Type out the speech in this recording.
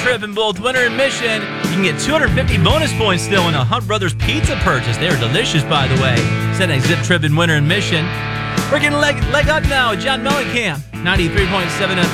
trip in both Winter and Mission. You can get 250 bonus points still in a Hunt Brothers pizza purchase. They are delicious, by the way. Said a Zip trip in Winter and Mission. We're getting leg up now. John Mellencamp, 93.7 FM.